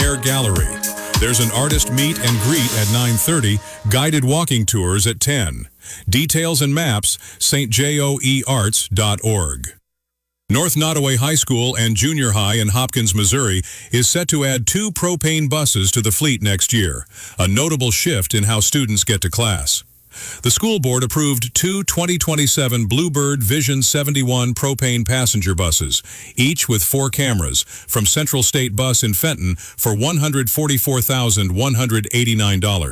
Air Gallery. There's an artist meet and greet at 9:30, guided walking tours at 10. Details and maps, stjoearts.org. North Nottoway High School and Junior High in Hopkins, Missouri is set to add 2 propane buses to the fleet next year, a notable shift in how students get to class. The school board approved 2 2027 Bluebird Vision 71 propane passenger buses, each with 4 cameras, from Central State Bus in Fenton for $144,189.